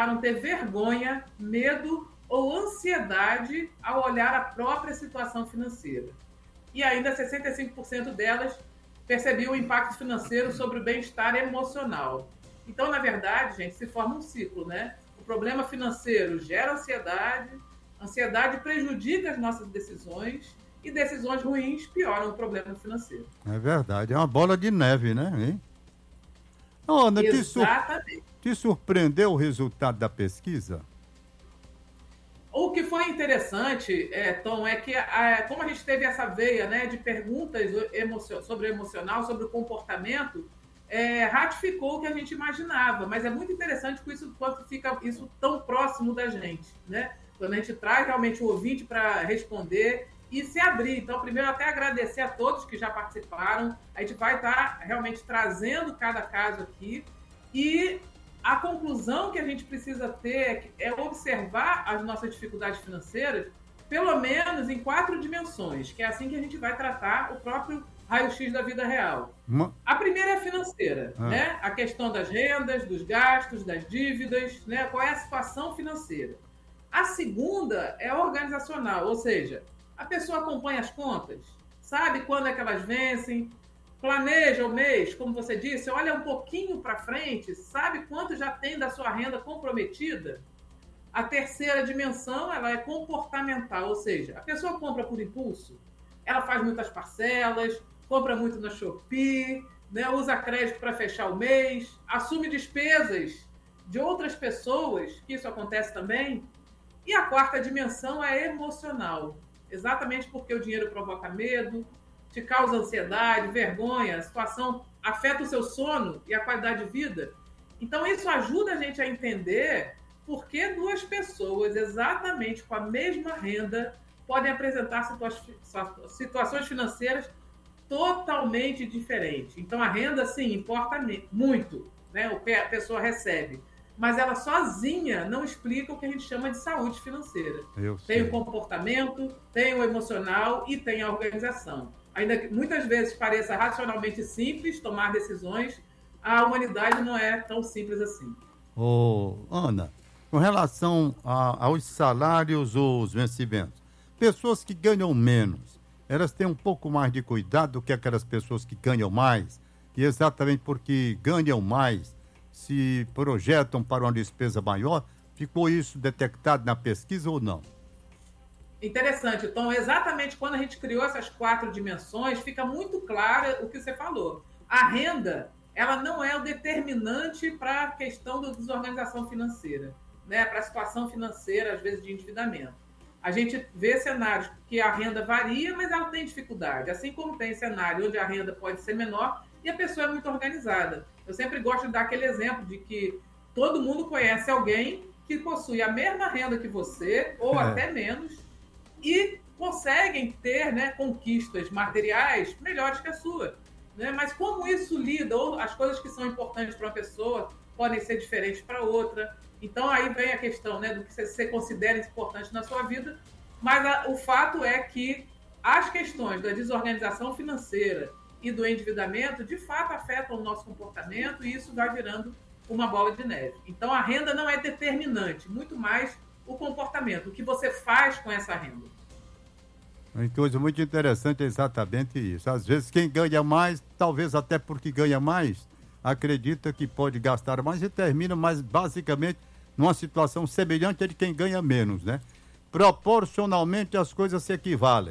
afirmaram ter vergonha, medo ou ansiedade ao olhar a própria situação financeira. E ainda 65% delas percebiam o impacto financeiro sobre o bem-estar emocional. Então, na verdade, gente, se forma um ciclo, né? O problema financeiro gera ansiedade, ansiedade prejudica as nossas decisões e decisões ruins pioram o problema financeiro. É verdade, é uma bola de neve, né? Hein? Ana, Exatamente. te surpreendeu o resultado da pesquisa? O que foi interessante, Tom, é que como a gente teve essa veia, né, de perguntas sobre o emocional, sobre o comportamento, ratificou o que a gente imaginava. Mas é muito interessante quando fica isso tão próximo da gente, né? Quando a gente traz realmente o ouvinte para responder e se abrir. Então, primeiro, até agradecer a todos que já participaram. A gente vai estar realmente trazendo cada caso aqui. E a conclusão que a gente precisa ter é observar as nossas dificuldades financeiras, pelo menos em 4 dimensões, que é assim que a gente vai tratar o próprio raio-x da vida real. A primeira é a financeira, né? A questão das rendas, dos gastos, das dívidas, né? Qual é a situação financeira. A segunda é a organizacional, ou seja, a pessoa acompanha as contas, sabe quando é que elas vencem, planeja o mês, como você disse, olha um pouquinho para frente, sabe quanto já tem da sua renda comprometida. A terceira dimensão, ela é comportamental, ou seja, a pessoa compra por impulso, ela faz muitas parcelas, compra muito na Shopee, né, usa crédito para fechar o mês, assume despesas de outras pessoas, que isso acontece também. E a quarta dimensão é emocional, exatamente porque o dinheiro provoca medo, te causa ansiedade, vergonha, a situação afeta o seu sono e a qualidade de vida. Então, isso ajuda a gente a entender por que 2 pessoas exatamente com a mesma renda podem apresentar situações financeiras totalmente diferentes. Então, a renda, sim, importa muito, né, o que a pessoa recebe. Mas ela sozinha não explica o que a gente chama de saúde financeira. Tem o comportamento, tem o emocional e tem a organização. Ainda que muitas vezes pareça racionalmente simples tomar decisões, a humanidade não é tão simples assim. Ana, com relação aos salários ou os vencimentos, pessoas que ganham menos, elas têm um pouco mais de cuidado do que aquelas pessoas que ganham mais, e exatamente porque ganham mais, se projetam para uma despesa maior? Ficou isso detectado na pesquisa ou não? Interessante, Tom. Exatamente quando a gente criou essas 4 dimensões, fica muito claro o que você falou. A renda, ela não é o determinante para a questão da desorganização financeira, né? Para a situação financeira, às vezes, de endividamento. A gente vê cenários que a renda varia, mas ela tem dificuldade. Assim como tem cenário onde a renda pode ser menor e a pessoa é muito organizada. Eu sempre gosto de dar aquele exemplo de que todo mundo conhece alguém que possui a mesma renda que você, ou até menos, e conseguem ter, né, conquistas materiais melhores que a sua. Né? Mas como isso lida, ou as coisas que são importantes para uma pessoa podem ser diferentes para outra. Então aí vem a questão, né, do que você considera importante na sua vida, mas o fato é que as questões da desorganização financeira e do endividamento, de fato, afetam o nosso comportamento e isso vai virando uma bola de neve. Então, a renda não é determinante, muito mais o comportamento, o que você faz com essa renda. Uma coisa muito interessante é exatamente isso. Às vezes, quem ganha mais, talvez até porque ganha mais, acredita que pode gastar mais e termina, mas basicamente, numa situação semelhante à de quem ganha menos, né? Proporcionalmente, as coisas se equivalem.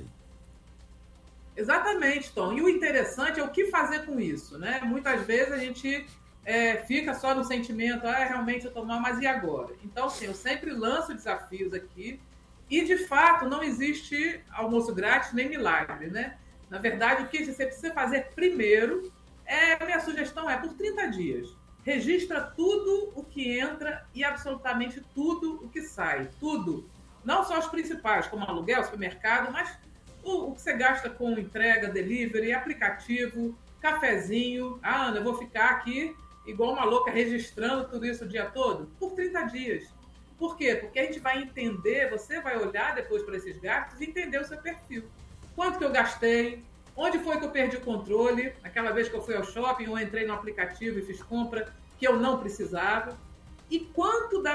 Exatamente, Tom. E o interessante é o que fazer com isso, né? Muitas vezes a gente fica só no sentimento, realmente eu tô mal, mas e agora? Então, assim, eu sempre lanço desafios aqui e, de fato, não existe almoço grátis nem milagre, né? Na verdade, o que você precisa fazer primeiro, a minha sugestão por 30 dias. Registra tudo o que entra e absolutamente tudo o que sai. Tudo. Não só os principais, como aluguel, supermercado, mas o que você gasta com entrega, delivery, aplicativo, cafezinho. Ana, eu vou ficar aqui igual uma louca registrando tudo isso o dia todo? Por 30 dias. Por quê? Porque a gente vai entender, você vai olhar depois para esses gastos e entender o seu perfil. Quanto que eu gastei? Onde foi que eu perdi o controle? Aquela vez que eu fui ao shopping, eu entrei no aplicativo e fiz compra que eu não precisava. E quanto da